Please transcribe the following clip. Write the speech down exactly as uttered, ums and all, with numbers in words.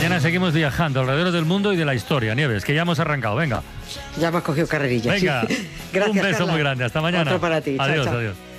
mañana seguimos viajando alrededor del mundo y de la historia. Nieves, que ya hemos arrancado. Venga. Ya me has cogido carrerilla. Venga. Gracias, un beso Carla. muy grande. Hasta mañana. Otro para ti. Adiós, Chao, chao. adiós.